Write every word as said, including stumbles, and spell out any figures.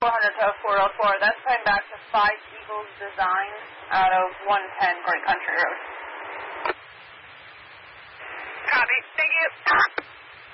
four hundred to four oh four. That's going back to five Eagles Design out of one ten Great Country Road.